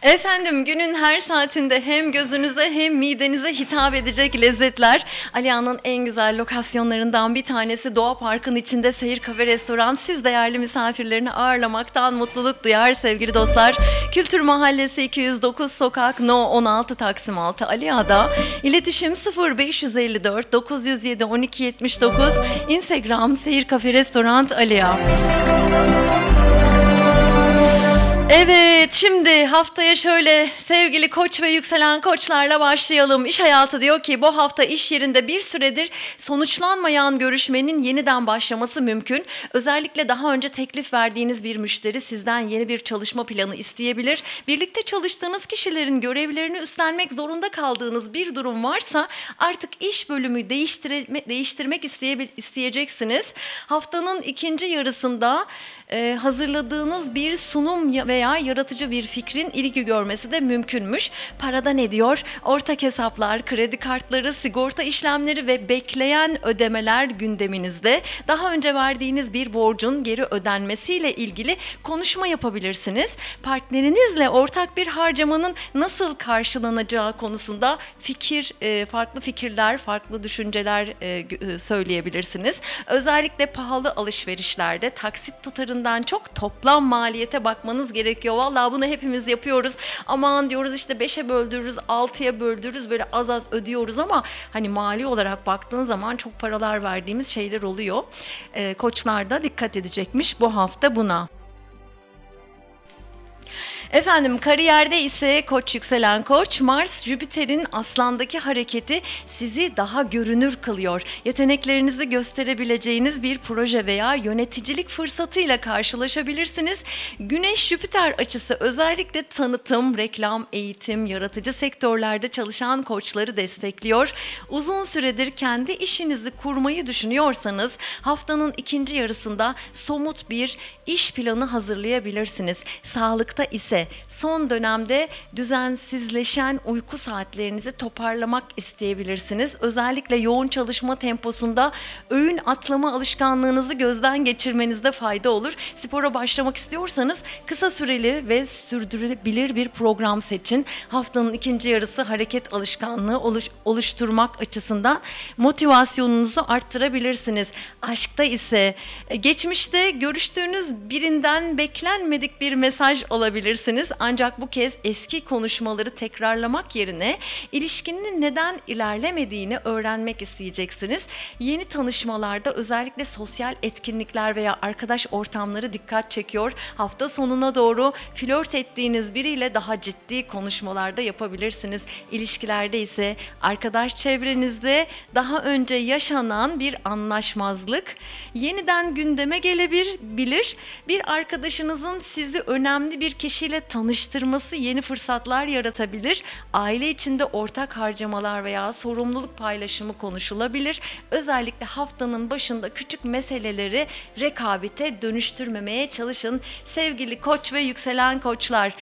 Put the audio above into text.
Efendim günün her saatinde hem gözünüze hem midenize hitap edecek lezzetler. Aliağa'nın en güzel lokasyonlarından bir tanesi Doğa Park'ın içinde Seyir Kafe Restoran. Siz değerli misafirlerini ağırlamaktan mutluluk duyar sevgili dostlar. Kültür Mahallesi 209 Sokak No 16 Taksim 6 Aliağa'da. İletişim 0554 907 1279. Instagram Seyir Kafe Restoran Aliağa. Evet, şimdi haftaya şöyle sevgili koç ve yükselen koçlarla başlayalım. İş hayatı diyor ki bu hafta iş yerinde bir süredir sonuçlanmayan görüşmenin yeniden başlaması mümkün. Özellikle daha önce teklif verdiğiniz bir müşteri sizden yeni bir çalışma planı isteyebilir. Birlikte çalıştığınız kişilerin görevlerini üstlenmek zorunda kaldığınız bir durum varsa artık iş bölümü değiştirmek isteyeceksiniz. Haftanın ikinci yarısında hazırladığınız bir sunum veya yaratıcı bir fikrin ilgi görmesi de mümkünmüş. Parada ne diyor? Ortak hesaplar, kredi kartları, sigorta işlemleri ve bekleyen ödemeler gündeminizde. Daha önce verdiğiniz bir borcun geri ödenmesiyle ilgili konuşma yapabilirsiniz. Partnerinizle ortak bir harcamanın nasıl karşılanacağı konusunda farklı fikirler, farklı düşünceler söyleyebilirsiniz. Özellikle pahalı alışverişlerde taksit tutarından çok toplam maliyete bakmanız gerekiyor. Vallahi bunu hepimiz yapıyoruz. Aman diyoruz işte 5'e böldürürüz, 6'ya böldürürüz, böyle az az ödüyoruz ama hani mali olarak baktığın zaman çok paralar verdiğimiz şeyler oluyor. Koçlar da dikkat edecekmiş bu hafta buna. Efendim kariyerde ise Koç yükselen Koç, Mars Jüpiter'in Aslan'daki hareketi sizi daha görünür kılıyor. Yeteneklerinizi gösterebileceğiniz bir proje veya yöneticilik fırsatıyla karşılaşabilirsiniz. Güneş Jüpiter açısı özellikle tanıtım, reklam, eğitim, yaratıcı sektörlerde çalışan koçları destekliyor. Uzun süredir kendi işinizi kurmayı düşünüyorsanız haftanın ikinci yarısında somut bir iş planı hazırlayabilirsiniz. Sağlıkta ise son dönemde düzensizleşen uyku saatlerinizi toparlamak isteyebilirsiniz. Özellikle yoğun çalışma temposunda öğün atlama alışkanlığınızı gözden geçirmenizde fayda olur. Spora başlamak istiyorsanız kısa süreli ve sürdürülebilir bir program seçin. Haftanın ikinci yarısı hareket alışkanlığı oluşturmak açısından motivasyonunuzu arttırabilirsiniz. Aşkta ise geçmişte görüştüğünüz birinden beklenmedik bir mesaj olabilirsiniz. Ancak bu kez eski konuşmaları tekrarlamak yerine ilişkinin neden ilerlemediğini öğrenmek isteyeceksiniz. Yeni tanışmalarda özellikle sosyal etkinlikler veya arkadaş ortamları dikkat çekiyor. Hafta sonuna doğru flört ettiğiniz biriyle daha ciddi konuşmalarda yapabilirsiniz. İlişkilerde ise arkadaş çevrenizde daha önce yaşanan bir anlaşmazlık yeniden gündeme gelebilir. Bir arkadaşınızın sizi önemli bir kişiyle tanıştırması yeni fırsatlar yaratabilir. Aile içinde ortak harcamalar veya sorumluluk paylaşımı konuşulabilir. Özellikle haftanın başında küçük meseleleri rekabete dönüştürmemeye çalışın. Sevgili Koç ve yükselen Koçlar,